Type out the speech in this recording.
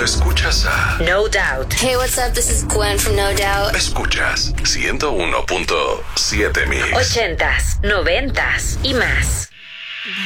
cuando escuchas a No Doubt. Hey, what's up? This is Gwen from No Doubt. Escuchas 101.7 Mix. 80s, 90s y más.